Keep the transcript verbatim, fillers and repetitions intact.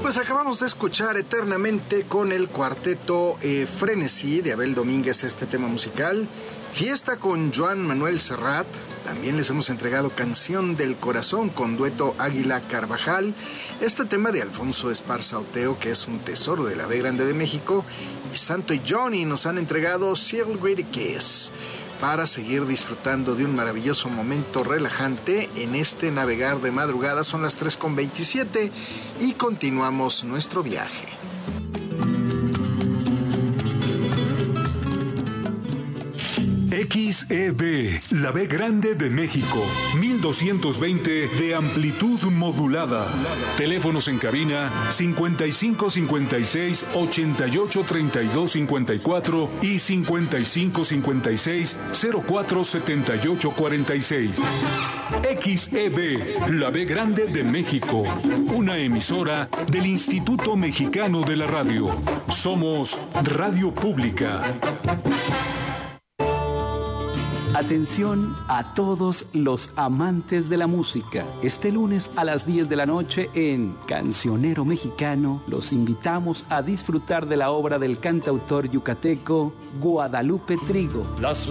Pues acabamos de escuchar Eternamente con el cuarteto eh, Frenesí de Abel Domínguez, este tema musical. Fiesta con Joan Manuel Serrat. También les hemos entregado Canción del Corazón con dueto Águila Carvajal. Este tema de Alfonso Esparza Oteo, que es un tesoro de la B Grande de México. Y Santo y Johnny nos han entregado Ciel Greedy Kiss, para seguir disfrutando de un maravilloso momento relajante en este navegar de madrugada. Son las tres con veintisiete y continuamos nuestro viaje. X E B, la B Grande de México, mil doscientos veinte de amplitud modulada. Teléfonos en cabina cincuenta y cinco cincuenta y seis ochenta y ocho treinta y dos cincuenta y cuatro y cincuenta y cinco cincuenta y seis cero cuatro setenta y ocho cuarenta y seis. X E B, la B Grande de México, una emisora del Instituto Mexicano de la Radio. Somos Radio Pública. Atención a todos los amantes de la música. Este lunes a las diez de la noche en Cancionero Mexicano los invitamos a disfrutar de la obra del cantautor yucateco Guadalupe Trigo. Las